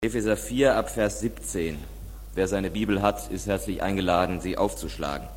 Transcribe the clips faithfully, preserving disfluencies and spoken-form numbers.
Epheser vier ab Vers siebzehn. Wer seine Bibel hat, ist herzlich eingeladen, sie aufzuschlagen.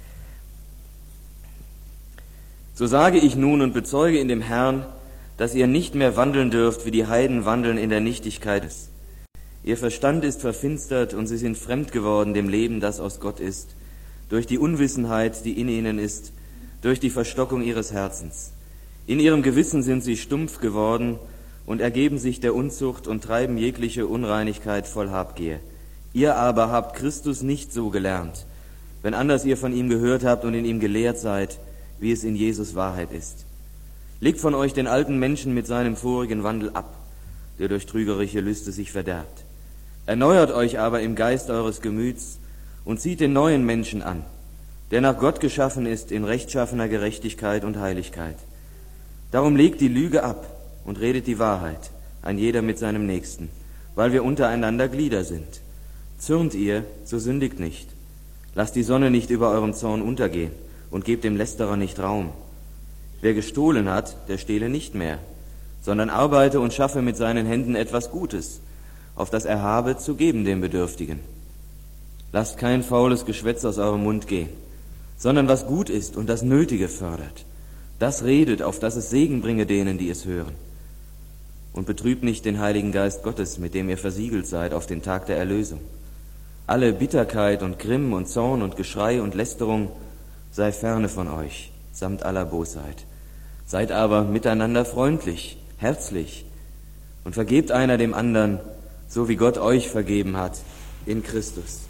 So sage ich nun und bezeuge in dem Herrn, dass ihr nicht mehr wandeln dürft, wie die Heiden wandeln in der Nichtigkeit. Ihr Verstand ist verfinstert und sie sind fremd geworden dem Leben, das aus Gott ist, durch die Unwissenheit, die in ihnen ist, durch die Verstockung ihres Herzens. In ihrem Gewissen sind sie stumpf geworden und ergeben sich der Unzucht und treiben jegliche Unreinigkeit voll Habgier. Ihr aber habt Christus nicht so gelernt, wenn anders ihr von ihm gehört habt und in ihm gelehrt seid, wie es in Jesus Wahrheit ist. Legt von euch den alten Menschen mit seinem vorigen Wandel ab, der durch trügerische Lüste sich verderbt. Erneuert euch aber im Geist eures Gemüts und zieht den neuen Menschen an, der nach Gott geschaffen ist in rechtschaffener Gerechtigkeit und Heiligkeit. Darum legt die Lüge ab und redet die Wahrheit, ein jeder mit seinem Nächsten, weil wir untereinander Glieder sind. Zürnt ihr, so sündigt nicht. Lasst die Sonne nicht über eurem Zorn untergehen und gebt dem Lästerer nicht Raum. Wer gestohlen hat, der stehle nicht mehr, sondern arbeite und schaffe mit seinen Händen etwas Gutes, auf das er habe zu geben dem Bedürftigen. Lasst kein faules Geschwätz aus eurem Mund gehen, sondern was gut ist und das Nötige fördert. Das redet, auf dass es Segen bringe denen, die es hören. Und betrübt nicht den Heiligen Geist Gottes, mit dem ihr versiegelt seid auf den Tag der Erlösung. Alle Bitterkeit und Grimm und Zorn und Geschrei und Lästerung sei ferne von euch, samt aller Bosheit. Seid aber miteinander freundlich, herzlich und vergebt einer dem anderen, so wie Gott euch vergeben hat in Christus.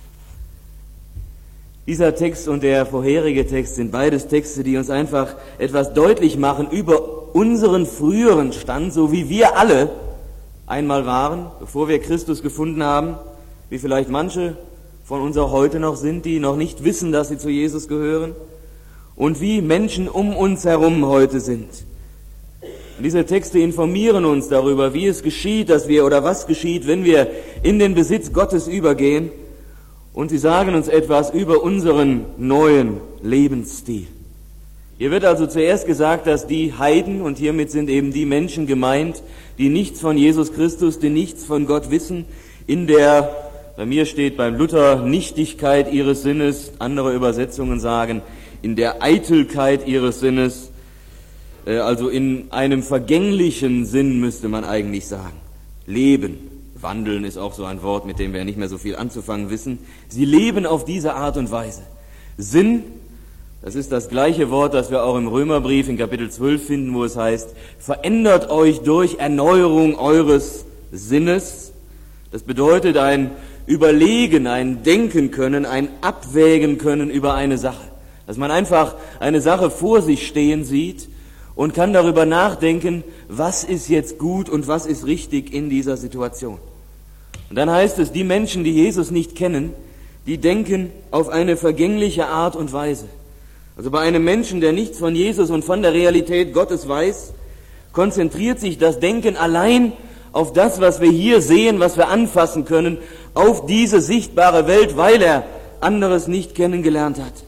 Dieser Text und der vorherige Text sind beides Texte, die uns einfach etwas deutlich machen über unseren früheren Stand, so wie wir alle einmal waren, bevor wir Christus gefunden haben, wie vielleicht manche von uns auch heute noch sind, die noch nicht wissen, dass sie zu Jesus gehören, und wie Menschen um uns herum heute sind. Und diese Texte informieren uns darüber, wie es geschieht, dass wir oder was geschieht, wenn wir in den Besitz Gottes übergehen. Und sie sagen uns etwas über unseren neuen Lebensstil. Hier wird also zuerst gesagt, dass die Heiden, und hiermit sind eben die Menschen gemeint, die nichts von Jesus Christus, die nichts von Gott wissen, in der, bei mir steht beim Luther, Nichtigkeit ihres Sinnes, andere Übersetzungen sagen, in der Eitelkeit ihres Sinnes, also in einem vergänglichen Sinn müsste man eigentlich sagen, leben. Wandeln ist auch so ein Wort, mit dem wir nicht mehr so viel anzufangen wissen. Sie leben auf diese Art und Weise. Sinn, das ist das gleiche Wort, das wir auch im Römerbrief in Kapitel zwölf finden, wo es heißt, verändert euch durch Erneuerung eures Sinnes. Das bedeutet ein Überlegen, ein Denken können, ein Abwägen können über eine Sache. Dass man einfach eine Sache vor sich stehen sieht und kann darüber nachdenken, was ist jetzt gut und was ist richtig in dieser Situation. Und dann heißt es, die Menschen, die Jesus nicht kennen, die denken auf eine vergängliche Art und Weise. Also bei einem Menschen, der nichts von Jesus und von der Realität Gottes weiß, konzentriert sich das Denken allein auf das, was wir hier sehen, was wir anfassen können, auf diese sichtbare Welt, weil er anderes nicht kennengelernt hat.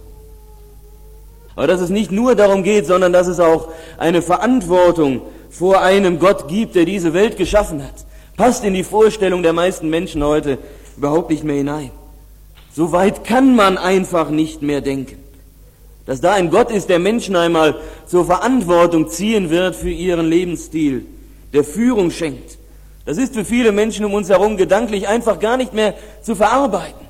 Aber dass es nicht nur darum geht, sondern dass es auch eine Verantwortung vor einem Gott gibt, der diese Welt geschaffen hat, passt in die Vorstellung der meisten Menschen heute überhaupt nicht mehr hinein. So weit kann man einfach nicht mehr denken. Dass da ein Gott ist, der Menschen einmal zur Verantwortung ziehen wird für ihren Lebensstil, der Führung schenkt. Das ist für viele Menschen um uns herum gedanklich einfach gar nicht mehr zu verarbeiten.